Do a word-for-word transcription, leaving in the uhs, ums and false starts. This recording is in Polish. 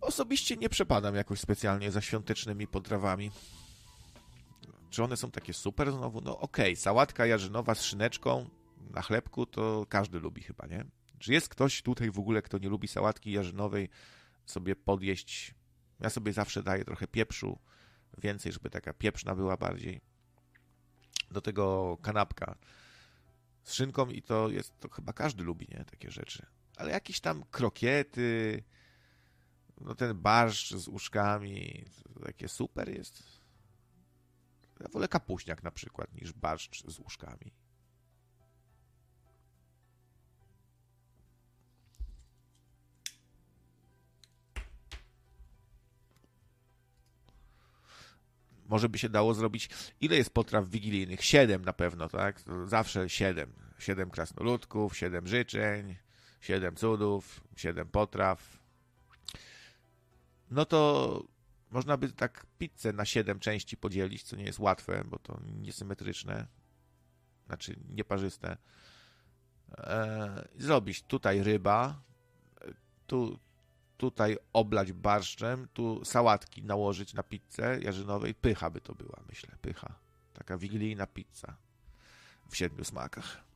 Osobiście nie przepadam jakoś specjalnie za świątecznymi potrawami. Czy one są takie super znowu? No okej, okay. Sałatka jarzynowa z szyneczką na chlebku to każdy lubi chyba, nie? Czy jest ktoś tutaj w ogóle, kto nie lubi sałatki jarzynowej sobie podjeść? Ja sobie zawsze daję trochę pieprzu, więcej, żeby taka pieprzna była bardziej. Do tego kanapka z szynką i to jest, to chyba każdy lubi, nie? Takie rzeczy. Ale jakieś tam krokiety, no ten barszcz z uszkami, takie super jest. Ja wolę kapuśniak na przykład niż barszcz z uszkami. Może by się dało zrobić... Ile jest potraw wigilijnych? Siedem na pewno, tak? Zawsze siedem. Siedem krasnoludków, siedem życzeń, siedem cudów, siedem potraw. No to można by tak pizzę na siedem części podzielić, co nie jest łatwe, bo to niesymetryczne. Znaczy nieparzyste. Eee, zrobić tutaj ryba, tu... Tutaj oblać barszczem, tu sałatki nałożyć na pizzę jarzynowej. Pycha by to była, myślę, pycha. Taka wigilijna pizza w siedmiu smakach.